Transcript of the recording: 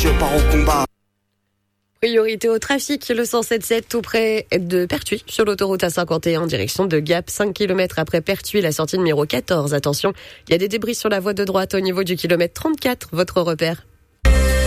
je pars au combat. Priorité au trafic, le 177 tout près de Pertuis, sur l'autoroute A51 en direction de Gap, 5 km après Pertuis, la sortie numéro 14. Attention, il y a des débris sur la voie de droite au niveau du kilomètre 34, votre repère.